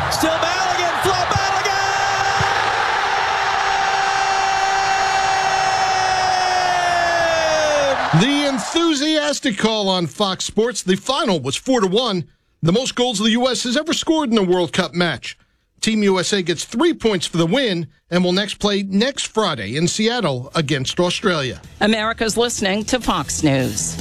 Still Balogun, Flo Balogun! The enthusiastic call on Fox Sports. The final was 4-1, the most goals the U.S. has ever scored in a World Cup match. Team USA gets 3 points for the win and will play next Friday in Seattle against Australia. America's listening to Fox News.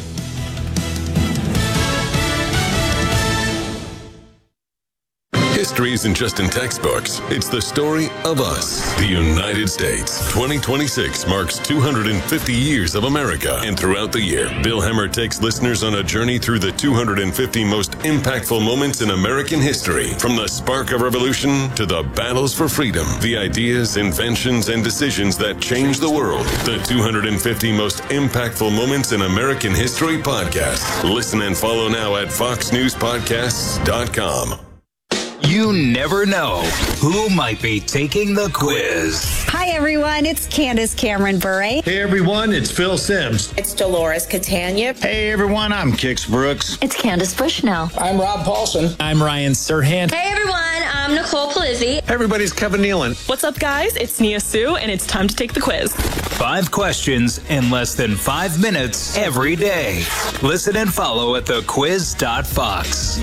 History isn't just in textbooks. It's the story of us, the United States. 2026 marks 250 years of America. And throughout the year, Bill Hemmer takes listeners on a journey through the 250 most impactful moments in American history. From the spark of revolution to the battles for freedom, the ideas, inventions, and decisions that changed the world. The 250 most impactful moments in American history podcast. Listen and follow now at foxnewspodcasts.com. You never know who might be taking the quiz. Hi, everyone. It's Candace Cameron Bure. Hey, everyone. It's Phil Sims. It's Dolores Catania. Hey, everyone. I'm Kix Brooks. It's Candace Bushnell. I'm Rob Paulson. I'm Ryan Serhant. Hey, everyone. I'm Nicole Palizzi. Hey, everybody. It's Kevin Nealon. What's up, guys? It's Nia Sue, and it's time to take the quiz. 5 questions in less than 5 minutes every day. Listen and follow at thequiz.fox.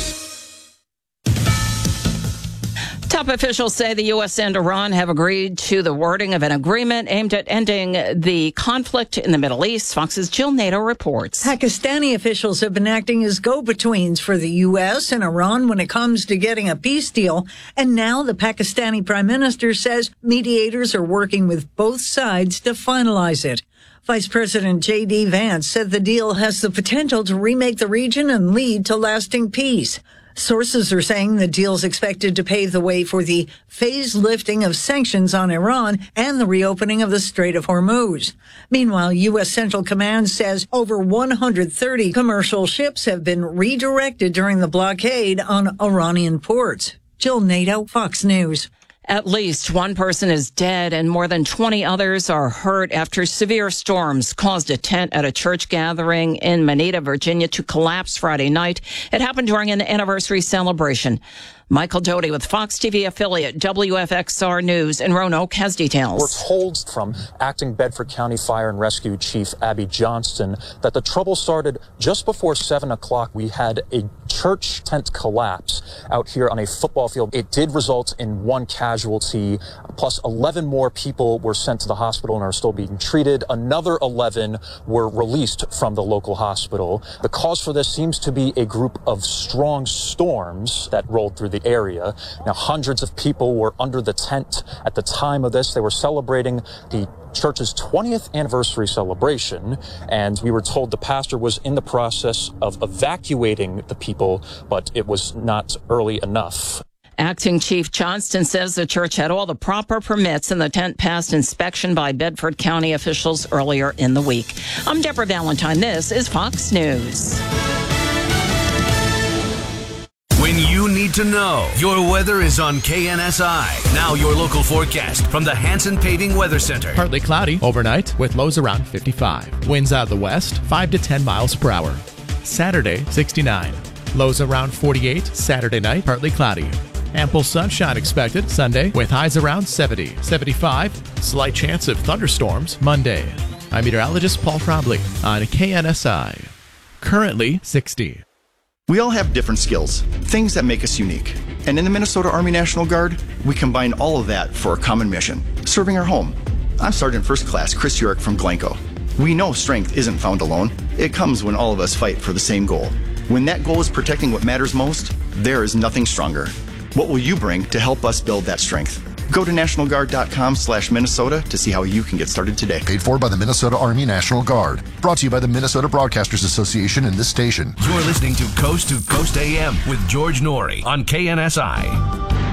Top officials say the U.S. and Iran have agreed to the wording of an agreement aimed at ending the conflict in the Middle East. Fox's Jill Nato reports. Pakistani officials have been acting as go-betweens for the U.S. and Iran when it comes to getting a peace deal. And now the Pakistani prime minister says mediators are working with both sides to finalize it. Vice President J.D. Vance said the deal has the potential to remake the region and lead to lasting peace. Sources are saying the deal's expected to pave the way for the phased lifting of sanctions on Iran and the reopening of the Strait of Hormuz. Meanwhile, U.S. Central Command says over 130 commercial ships have been redirected during the blockade on Iranian ports. Jill Nato, Fox News. At least one person is dead and more than 20 others are hurt after severe storms caused a tent at a church gathering in Manita, Virginia to collapse Friday night. It happened during an anniversary celebration. Michael Doty with Fox TV affiliate WFXR News in Roanoke has details. We're told from Acting Bedford County Fire and Rescue Chief Abby Johnston that the trouble started just before 7 o'clock. We had a church tent collapse out here on a football field. It did result in 1 casualty, plus 11 more people were sent to the hospital and are still being treated. Another 11 were released from the local hospital. The cause for this seems to be a group of strong storms that rolled through the area. Now, hundreds of people were under the tent at the time of this. They were celebrating the church's 20th anniversary celebration, and we were told the pastor was in the process of evacuating the people, but it was not early enough. Acting Chief Johnston says the church had all the proper permits and the tent passed inspection by Bedford County officials earlier in the week. I'm Deborah Valentine. This is Fox News. When you need to know, your weather is on KNSI. Now your local forecast from the Hanson Paving Weather Center. Partly cloudy overnight with lows around 55. Winds out of the west 5 to 10 miles per hour. Saturday, 69. Lows around 48. Saturday night, partly cloudy. Ample sunshine expected Sunday with highs around 70, 75. Slight chance of thunderstorms Monday. I'm meteorologist Paul Trombley on KNSI. Currently 60. We all have different skills, things that make us unique. And in the Minnesota Army National Guard, we combine all of that for a common mission, serving our home. I'm Sergeant First Class Chris York from Glencoe. We know strength isn't found alone. It comes when all of us fight for the same goal. When that goal is protecting what matters most, there is nothing stronger. What will you bring to help us build that strength? Go to nationalguard.com/Minnesota to see how you can get started today. Paid for by the Minnesota Army National Guard. Brought to you by the Minnesota Broadcasters Association and this station. You're listening to Coast AM with George Norrie on KNSI.